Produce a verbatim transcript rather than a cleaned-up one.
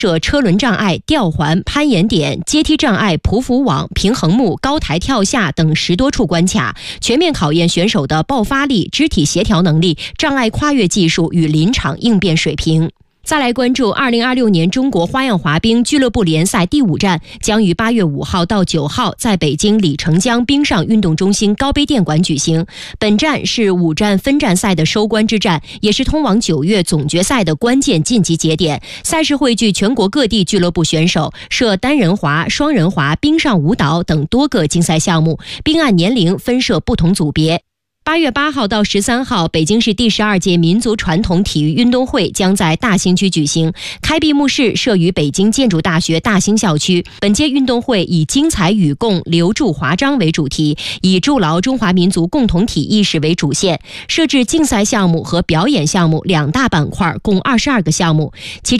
设车轮障碍、吊环、攀岩点、阶梯障碍、匍匐网、平衡木、高台跳下等十多处关卡，全面考验选手的爆发力、肢体协调能力、障碍跨越技术与临场应变水平。再来关注二零二六年中国花样滑冰俱乐部联赛第五站，将于八月五号到九号在北京李成江冰上运动中心高碑店馆举行。本站是五站分站赛的收官之战，也是通往九月总决赛的关键晋级节点。赛事汇聚全国各地俱乐部选手，设单人滑、双人滑、冰上舞蹈等多个竞赛项目，并按年龄分设不同组别。八月八号到十三号，北京市第十二届民族传统体育运动会将在大兴区举行。开闭幕式设于北京建筑大学大兴校区。本届运动会以精彩与共、留住华章为主题，以筑牢中华民族共同体意识为主线，设置竞赛项目和表演项目两大板块，共二十二个项目，其中